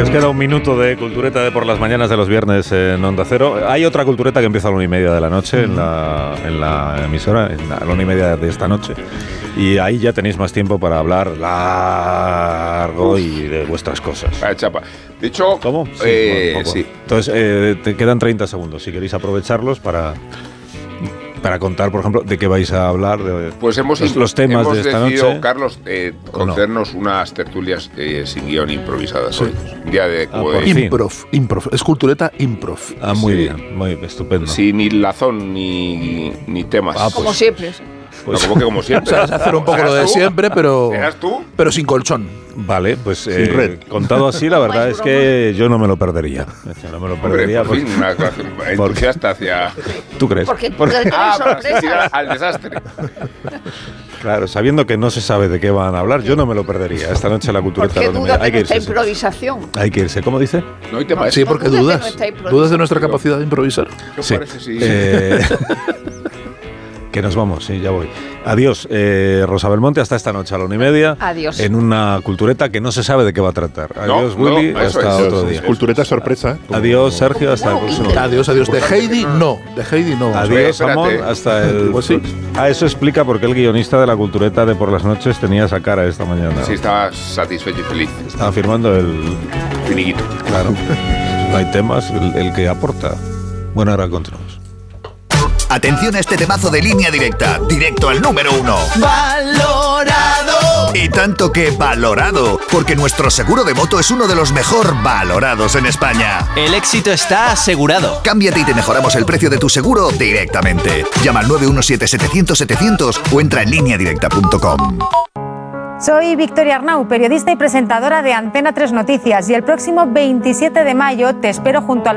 Nos queda un minuto de cultureta de por las mañanas de los viernes en Onda Cero. Hay otra cultureta que empieza a la 1:30 de la noche en la emisora, a la 1:30 de esta noche. Y ahí ya tenéis más tiempo para hablar largo y de vuestras cosas. Chapa. De hecho, ¿cómo? Sí. Entonces, te quedan 30 segundos. Si queréis aprovecharlos para contar, por ejemplo, de qué vais a hablar. Pues los temas de esta decidido, noche. Carlos, concedernos unas tertulias sin guión improvisadas hoy. Un día de improv. Es cultureta improv. Muy bien, muy estupendo. Sin hilazón ni temas. Pues, como siempre. Pues, no, como siempre. O sea, hacer un poco lo de siempre, pero sin colchón. Vale, pues contado así, la verdad es que yo no me lo perdería. No me lo perdería. Hombre, por fin, una entusiasta hacia... ¿Tú crees? Para asistir al desastre. Claro, sabiendo que no se sabe de qué van a hablar, yo no me lo perdería. Esta noche la cultura está donde hay que irse. Improvisación. Hay que irse. ¿Cómo dice? No hay tema. Sí, porque dudas. ¿Dudas de nuestra capacidad de improvisar? ¿Qué sí. parece? Sí. Que nos vamos, sí, ya voy. Adiós, Rosa Belmonte, hasta esta noche a la 1:30. Adiós. En una cultureta que no se sabe de qué va a tratar. Adiós, Willy, hasta otro día. Cultureta sorpresa. Adiós, Sergio, hasta el próximo día. Adiós. De Heidi, no. Adiós, Amor, hasta el... Pues sí. Eso explica por qué el guionista de la cultureta de por las noches tenía esa cara esta mañana. Sí, estaba satisfecho y feliz. Estaba firmando el... finiquito. Claro. No hay temas, el que aporta. Bueno, ahora continuamos. Atención a este temazo de Línea Directa, directo al número 1. ¡Valorado! Y tanto que valorado, porque nuestro seguro de moto es uno de los mejor valorados en España. El éxito está asegurado. Cámbiate y te mejoramos el precio de tu seguro directamente. Llama al 917-700-700 o entra en lineadirecta.com. Soy Victoria Arnau, periodista y presentadora de Antena 3 Noticias, y el próximo 27 de mayo te espero junto a